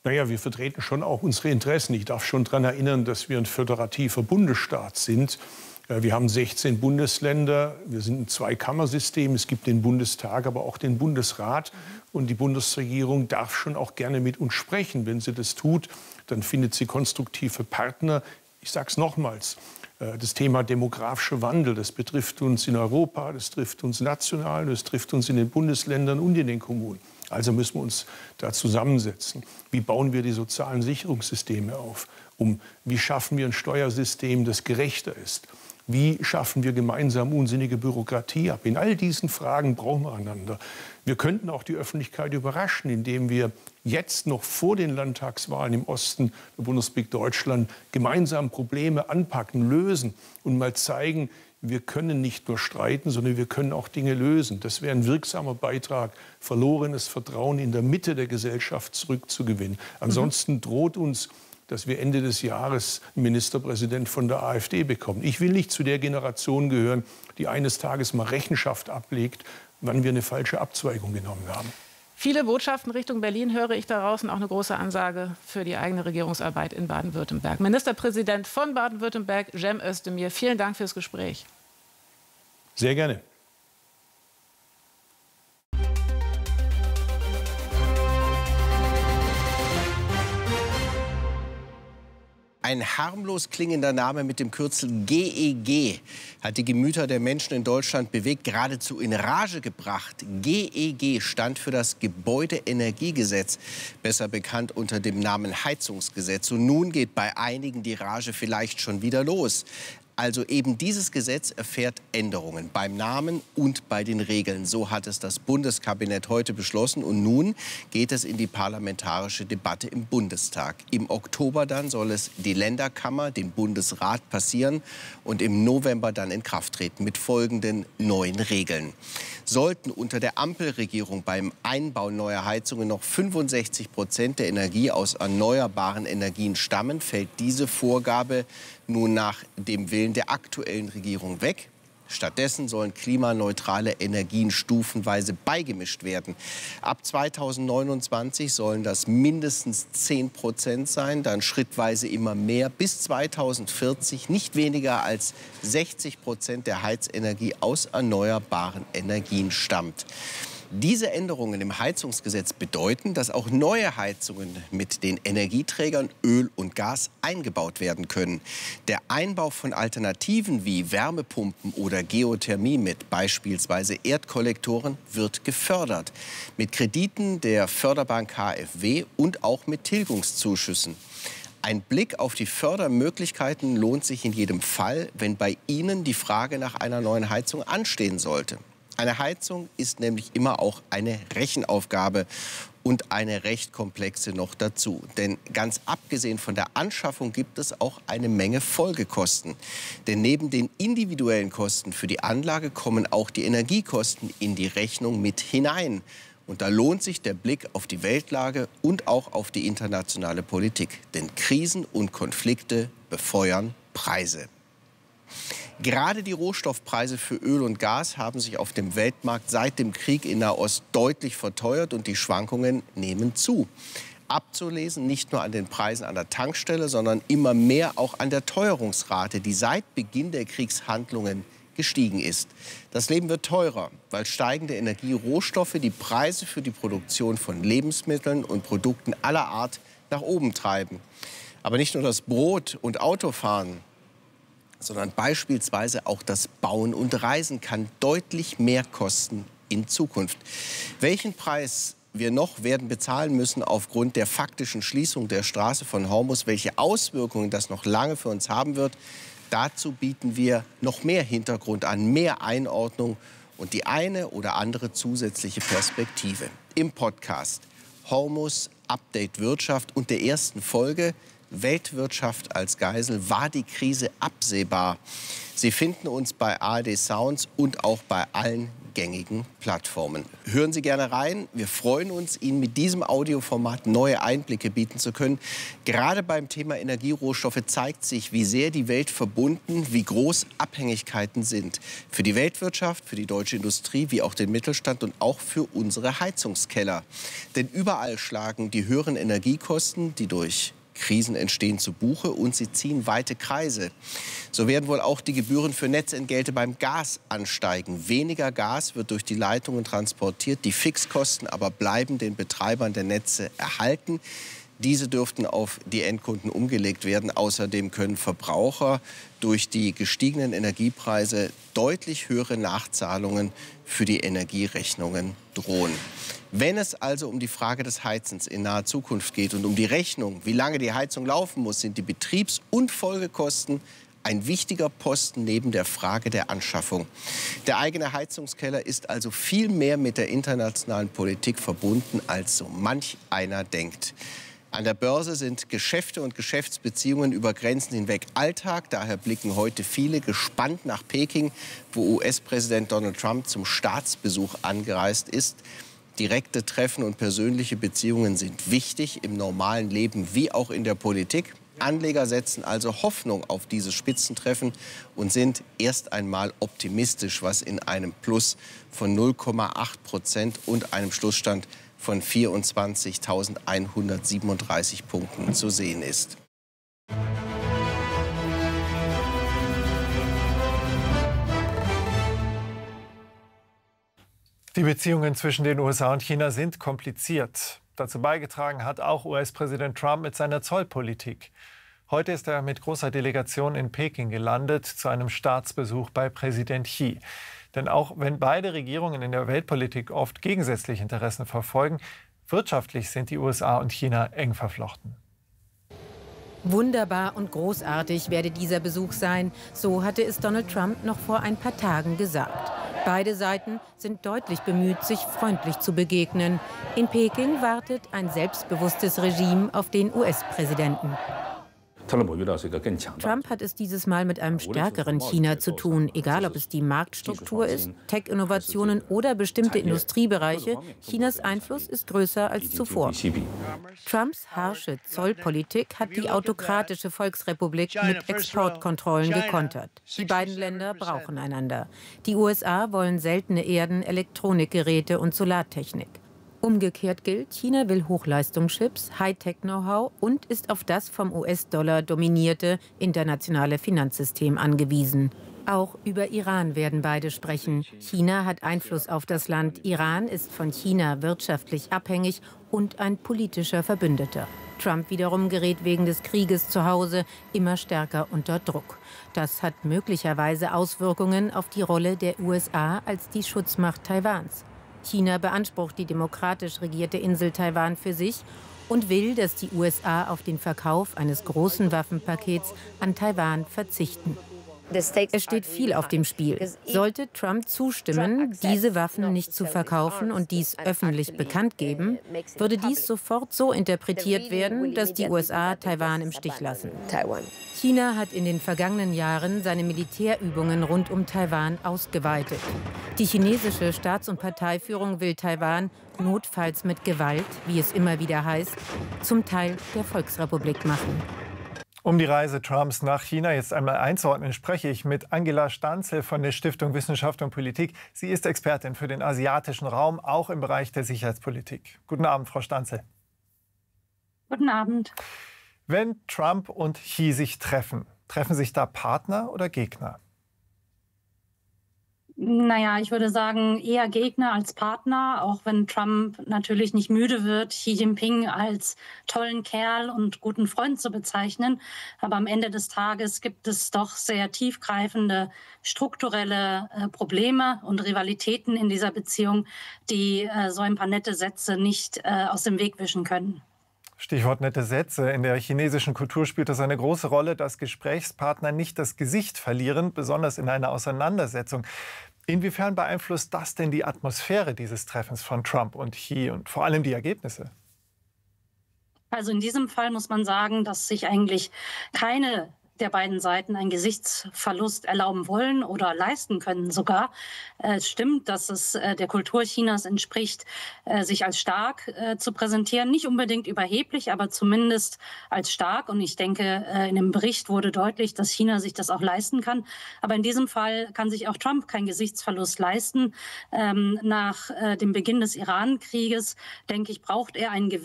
Naja, wir vertreten schon auch unsere Interessen. Ich darf schon daran erinnern, dass wir ein föderativer Bundesstaat sind. Wir haben 16 Bundesländer, wir sind ein Zweikammersystem. Es gibt den Bundestag, aber auch den Bundesrat. Und die Bundesregierung darf schon auch gerne mit uns sprechen. Wenn sie das tut, dann findet sie konstruktive Partner. Ich sage es nochmals, das Thema demografischer Wandel, das betrifft uns in Europa, das trifft uns national, das trifft uns in den Bundesländern und in den Kommunen. Also müssen wir uns da zusammensetzen. Wie bauen wir die sozialen Sicherungssysteme auf? Wie schaffen wir ein Steuersystem, das gerechter ist? Wie schaffen wir gemeinsam unsinnige Bürokratie ab? In all diesen Fragen brauchen wir einander. Wir könnten auch die Öffentlichkeit überraschen, indem wir jetzt noch vor den Landtagswahlen im Osten der Bundesrepublik Deutschland gemeinsam Probleme anpacken, lösen und mal zeigen, wir können nicht nur streiten, sondern wir können auch Dinge lösen. Das wäre ein wirksamer Beitrag, verlorenes Vertrauen in der Mitte der Gesellschaft zurückzugewinnen. Ansonsten droht uns, dass wir Ende des Jahres einen Ministerpräsident von der AfD bekommen. Ich will nicht zu der Generation gehören, die eines Tages mal Rechenschaft ablegt, wann wir eine falsche Abzweigung genommen haben. Viele Botschaften Richtung Berlin höre ich daraus und auch eine große Ansage für die eigene Regierungsarbeit in Baden-Württemberg. Ministerpräsident von Baden-Württemberg, Cem Özdemir, vielen Dank fürs Gespräch. Sehr gerne. Ein harmlos klingender Name mit dem Kürzel GEG hat die Gemüter der Menschen in Deutschland bewegt, geradezu in Rage gebracht. GEG stand für das Gebäudeenergiegesetz, besser bekannt unter dem Namen Heizungsgesetz. Und nun geht bei einigen die Rage vielleicht schon wieder los. Also eben dieses Gesetz erfährt Änderungen beim Namen und bei den Regeln. So hat es das Bundeskabinett heute beschlossen. Und nun geht es in die parlamentarische Debatte im Bundestag. Im Oktober dann soll es die Länderkammer, den Bundesrat passieren und im November dann in Kraft treten mit folgenden neuen Regeln. Sollten unter der Ampelregierung beim Einbau neuer Heizungen noch 65% der Energie aus erneuerbaren Energien stammen, fällt diese Vorgabe nun nach dem Willen der aktuellen Regierung weg. Stattdessen sollen klimaneutrale Energien stufenweise beigemischt werden. Ab 2029 sollen das mindestens 10% sein, dann schrittweise immer mehr. Bis 2040 nicht weniger als 60% der Heizenergie aus erneuerbaren Energien stammt. Diese Änderungen im Heizungsgesetz bedeuten, dass auch neue Heizungen mit den Energieträgern Öl und Gas eingebaut werden können. Der Einbau von Alternativen wie Wärmepumpen oder Geothermie mit beispielsweise Erdkollektoren wird gefördert. Mit Krediten der Förderbank KfW und auch mit Tilgungszuschüssen. Ein Blick auf die Fördermöglichkeiten lohnt sich in jedem Fall, wenn bei Ihnen die Frage nach einer neuen Heizung anstehen sollte. Eine Heizung ist nämlich immer auch eine Rechenaufgabe und eine recht komplexe noch dazu. Denn ganz abgesehen von der Anschaffung gibt es auch eine Menge Folgekosten. Denn neben den individuellen Kosten für die Anlage kommen auch die Energiekosten in die Rechnung mit hinein. Und da lohnt sich der Blick auf die Weltlage und auch auf die internationale Politik. Denn Krisen und Konflikte befeuern Preise. Gerade die Rohstoffpreise für Öl und Gas haben sich auf dem Weltmarkt seit dem Krieg in Nahost deutlich verteuert und die Schwankungen nehmen zu. Abzulesen nicht nur an den Preisen an der Tankstelle, sondern immer mehr auch an der Teuerungsrate, die seit Beginn der Kriegshandlungen gestiegen ist. Das Leben wird teurer, weil steigende Energierohstoffe die Preise für die Produktion von Lebensmitteln und Produkten aller Art nach oben treiben. Aber nicht nur das Brot- und Autofahren, sondern beispielsweise auch das Bauen und Reisen kann deutlich mehr kosten in Zukunft. Welchen Preis wir noch werden bezahlen müssen aufgrund der faktischen Schließung der Straße von Hormuz, welche Auswirkungen das noch lange für uns haben wird, dazu bieten wir noch mehr Hintergrund an, mehr Einordnung und die eine oder andere zusätzliche Perspektive. Im Podcast Hormuz Update Wirtschaft und der ersten Folge Weltwirtschaft als Geisel. War die Krise absehbar? Sie finden uns bei ARD Sounds und auch bei allen gängigen Plattformen. Hören Sie gerne rein. Wir freuen uns, Ihnen mit diesem Audioformat neue Einblicke bieten zu können. Gerade beim Thema Energierohstoffe zeigt sich, wie sehr die Welt verbunden, wie groß Abhängigkeiten sind. Für die Weltwirtschaft, für die deutsche Industrie, wie auch den Mittelstand und auch für unsere Heizungskeller. Denn überall schlagen die höheren Energiekosten, die durch Krisen entstehen, zu Buche und sie ziehen weite Kreise. So werden wohl auch die Gebühren für Netzentgelte beim Gas ansteigen. Weniger Gas wird durch die Leitungen transportiert, die Fixkosten aber bleiben den Betreibern der Netze erhalten. Diese dürften auf die Endkunden umgelegt werden. Außerdem können Verbraucher durch die gestiegenen Energiepreise deutlich höhere Nachzahlungen für die Energierechnungen drohen. Wenn es also um die Frage des Heizens in naher Zukunft geht und um die Rechnung, wie lange die Heizung laufen muss, sind die Betriebs- und Folgekosten ein wichtiger Posten neben der Frage der Anschaffung. Der eigene Heizungskeller ist also viel mehr mit der internationalen Politik verbunden, als so manch einer denkt. An der Börse sind Geschäfte und Geschäftsbeziehungen über Grenzen hinweg Alltag. Daher blicken heute viele gespannt nach Peking, wo US-Präsident Donald Trump zum Staatsbesuch angereist ist. Direkte Treffen und persönliche Beziehungen sind wichtig im normalen Leben wie auch in der Politik. Anleger setzen also Hoffnung auf dieses Spitzentreffen und sind erst einmal optimistisch, was in einem Plus von 0,8% und einem Schlussstand von 24.137 Punkten zu sehen ist. Die Beziehungen zwischen den USA und China sind kompliziert. Dazu beigetragen hat auch US-Präsident Trump mit seiner Zollpolitik. Heute ist er mit großer Delegation in Peking gelandet zu einem Staatsbesuch bei Präsident Xi. Denn auch wenn beide Regierungen in der Weltpolitik oft gegensätzliche Interessen verfolgen, wirtschaftlich sind die USA und China eng verflochten. Wunderbar und großartig werde dieser Besuch sein, so hatte es Donald Trump noch vor ein paar Tagen gesagt. Beide Seiten sind deutlich bemüht, sich freundlich zu begegnen. In Peking wartet ein selbstbewusstes Regime auf den US-Präsidenten. Trump hat es dieses Mal mit einem stärkeren China zu tun, egal ob es die Marktstruktur ist, Tech-Innovationen oder bestimmte Industriebereiche. Chinas Einfluss ist größer als zuvor. Trumps harsche Zollpolitik hat die autokratische Volksrepublik mit Exportkontrollen gekontert. Die beiden Länder brauchen einander. Die USA wollen seltene Erden, Elektronikgeräte und Solartechnik. Umgekehrt gilt, China will Hochleistungschips, Hightech-Know-how und ist auf das vom US-Dollar dominierte internationale Finanzsystem angewiesen. Auch über Iran werden beide sprechen. China hat Einfluss auf das Land. Iran ist von China wirtschaftlich abhängig und ein politischer Verbündeter. Trump wiederum gerät wegen des Krieges zu Hause immer stärker unter Druck. Das hat möglicherweise Auswirkungen auf die Rolle der USA als die Schutzmacht Taiwans. China beansprucht die demokratisch regierte Insel Taiwan für sich und will, dass die USA auf den Verkauf eines großen Waffenpakets an Taiwan verzichten. Es steht viel auf dem Spiel. Sollte Trump zustimmen, diese Waffen nicht zu verkaufen und dies öffentlich bekannt geben, würde dies sofort so interpretiert werden, dass die USA Taiwan im Stich lassen. China hat in den vergangenen Jahren seine Militärübungen rund um Taiwan ausgeweitet. Die chinesische Staats- und Parteiführung will Taiwan notfalls mit Gewalt, wie es immer wieder heißt, zum Teil der Volksrepublik machen. Um die Reise Trumps nach China jetzt einmal einzuordnen, spreche ich mit Angela Stanzel von der Stiftung Wissenschaft und Politik. Sie ist Expertin für den asiatischen Raum, auch im Bereich der Sicherheitspolitik. Guten Abend, Frau Stanzel. Guten Abend. Wenn Trump und Xi sich treffen, treffen sich da Partner oder Gegner? Naja, ich würde sagen, eher Gegner als Partner, auch wenn Trump natürlich nicht müde wird, Xi Jinping als tollen Kerl und guten Freund zu bezeichnen. Aber am Ende des Tages gibt es doch sehr tiefgreifende strukturelle Probleme und Rivalitäten in dieser Beziehung, die so ein paar nette Sätze nicht aus dem Weg wischen können. Stichwort nette Sätze. In der chinesischen Kultur spielt es eine große Rolle, dass Gesprächspartner nicht das Gesicht verlieren, besonders in einer Auseinandersetzung. Inwiefern beeinflusst das denn die Atmosphäre dieses Treffens von Trump und Xi und vor allem die Ergebnisse? Also in diesem Fall muss man sagen, dass sich eigentlich keine der beiden Seiten einen Gesichtsverlust erlauben wollen oder leisten können sogar. Es stimmt, dass es der Kultur Chinas entspricht, sich als stark zu präsentieren. Nicht unbedingt überheblich, aber zumindest als stark. Und ich denke, in dem Bericht wurde deutlich, dass China sich das auch leisten kann. Aber in diesem Fall kann sich auch Trump keinen Gesichtsverlust leisten. Nach dem Beginn des Iran-Krieges, denke ich, braucht er einen